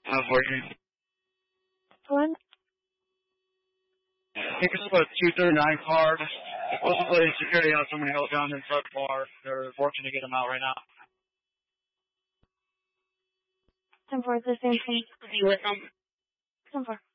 Unfortunately. One? I think it's about 239 card. Supposedly security has someone held down inside the bar. They're working to get him out right now. 10-4, it's the same thing. Be with them. 10-4.